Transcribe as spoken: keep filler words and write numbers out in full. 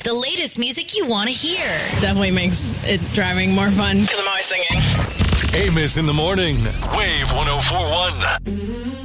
the latest music you want to hear. Definitely makes it driving more fun because I'm always singing. Amos in the morning. Wave one oh four one.